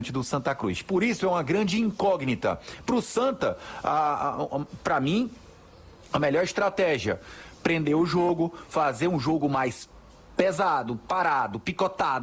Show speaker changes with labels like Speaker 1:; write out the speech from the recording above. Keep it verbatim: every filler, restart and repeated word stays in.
Speaker 1: do Santa Cruz. Por isso é uma grande incógnita. Para o Santa, para mim, a melhor estratégia, prender o jogo, fazer um jogo mais pesado, parado, picotado,